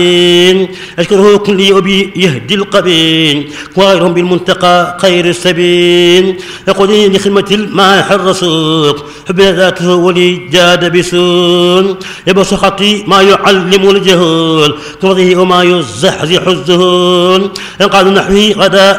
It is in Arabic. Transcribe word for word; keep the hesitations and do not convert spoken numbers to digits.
أشكره كل أبي يهدي القبيل وغيرهم بالمنتقى خير السبيل يقودني لخدمة الماح الرسول حب ذاته ولي جاد بسون يبص خطي ما يعلم الجهول توضيه وما يزحزح الذهول ينقاد نحوي غدا